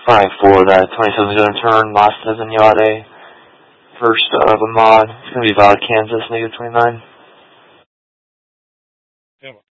Alright, for that 27 is going to turn Masters and Yade. First of a mod. It's going to be Valid Kansas, -29. Yeah.